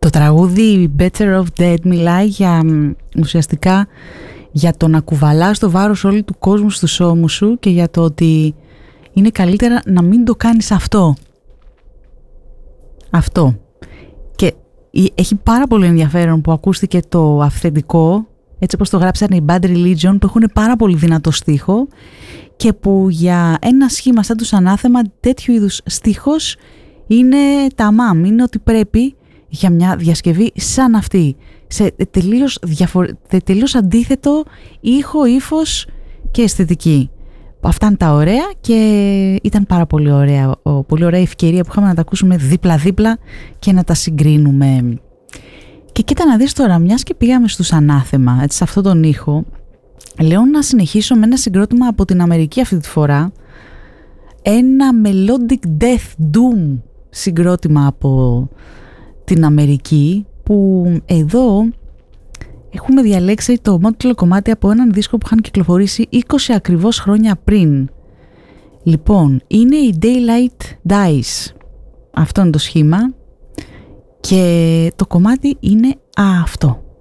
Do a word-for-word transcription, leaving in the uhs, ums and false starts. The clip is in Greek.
Το τραγούδι Better Off Dead μιλάει για ουσιαστικά για το να κουβαλάς το βάρος όλου του κόσμου στους ώμους σου και για το ότι είναι καλύτερα να μην το κάνεις αυτό. Αυτό. Και έχει πάρα πολύ ενδιαφέρον που ακούστηκε το αυθεντικό, έτσι όπως το γράψανε οι Bad Religion, που έχουν πάρα πολύ δυνατό στίχο και που για ένα σχήμα σαν τους Ανάθεμα τέτοιου είδους στίχος είναι ταμάμ, είναι ότι πρέπει για μια διασκευή σαν αυτή, σε τελείως, διαφορε... τελείως αντίθετο ήχο, ύφος και αισθητική. Αυτά είναι τα ωραία και ήταν πάρα πολύ ωραία, πολύ ωραία ευκαιρία που είχαμε να τα ακούσουμε δίπλα-δίπλα και να τα συγκρίνουμε. Και κοίτα να δεις τώρα, μιας και πήγαμε στους Ανάθεμα, έτσι, σε αυτόν τον ήχο, λέω να συνεχίσω με ένα συγκρότημα από την Αμερική αυτή τη φορά, ένα melodic death doom συγκρότημα από την Αμερική, που εδώ έχουμε διαλέξει το μόνιμο κομμάτι από έναν δίσκο που είχαν κυκλοφορήσει είκοσι ακριβώς χρόνια πριν. Λοιπόν, είναι η Daylight Dies. Αυτό είναι το σχήμα και το κομμάτι είναι αυτό.